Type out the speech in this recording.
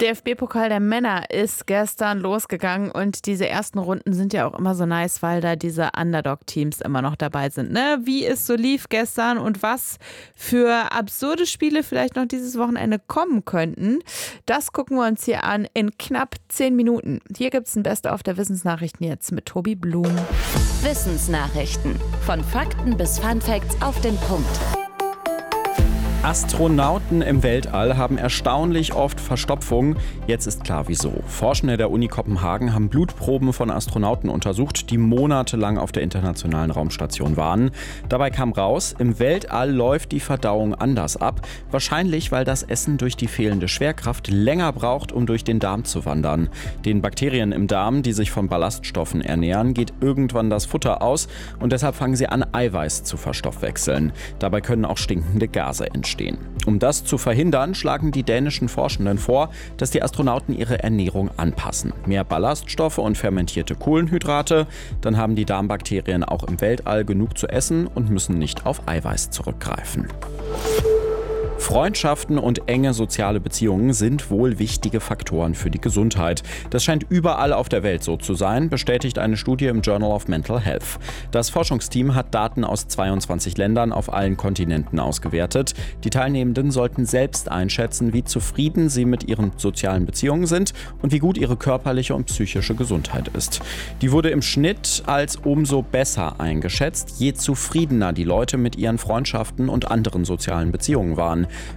DFB-Pokal der Männer ist gestern losgegangen und diese ersten Runden sind ja auch immer so nice, weil da diese Underdog-Teams immer noch dabei sind. Ne? Wie es so lief gestern und was für absurde Spiele vielleicht noch dieses Wochenende kommen könnten, das gucken wir uns hier an in knapp 10 Minuten. Hier gibt es ein Best-of der Wissensnachrichten jetzt mit Tobi Blum. Wissensnachrichten. Von Fakten bis Funfacts auf den Punkt. Astronauten im Weltall haben erstaunlich oft Verstopfung. Jetzt ist klar, wieso. Forschende der Uni Kopenhagen haben Blutproben von Astronauten untersucht, die monatelang auf der internationalen Raumstation waren. Dabei kam raus, im Weltall läuft die Verdauung anders ab. Wahrscheinlich, weil das Essen durch die fehlende Schwerkraft länger braucht, um durch den Darm zu wandern. Den Bakterien im Darm, die sich von Ballaststoffen ernähren, geht irgendwann das Futter aus und deshalb fangen sie an, Eiweiß zu verstoffwechseln. Dabei können auch stinkende Gase entstehen. Um das zu verhindern, schlagen die dänischen Forschenden vor, dass die Astronauten ihre Ernährung anpassen. Mehr Ballaststoffe und fermentierte Kohlenhydrate, dann haben die Darmbakterien auch im Weltall genug zu essen und müssen nicht auf Eiweiß zurückgreifen. Freundschaften und enge soziale Beziehungen sind wohl wichtige Faktoren für die Gesundheit. Das scheint überall auf der Welt so zu sein, bestätigt eine Studie im Journal of Mental Health. Das Forschungsteam hat Daten aus 22 Ländern auf allen Kontinenten ausgewertet. Die Teilnehmenden sollten selbst einschätzen, wie zufrieden sie mit ihren sozialen Beziehungen sind und wie gut ihre körperliche und psychische Gesundheit ist. Die wurde im Schnitt als umso besser eingeschätzt, je zufriedener die Leute mit ihren Freundschaften und anderen sozialen Beziehungen waren.